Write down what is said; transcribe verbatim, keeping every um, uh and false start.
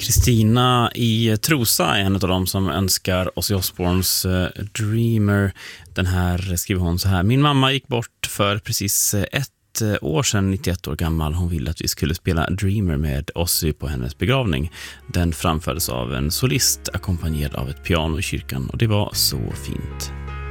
Kristina i Trosa är en av dem som önskar Ozzy Osbournes uh, Dreamer. Den här skriver hon så här: min mamma gick bort för precis ett år sedan, nittioett år gammal. Hon ville att vi skulle spela Dreamer med Ozzy på hennes begravning. Den framfördes av en solist ackompanjerad av ett piano i kyrkan och det var så fint.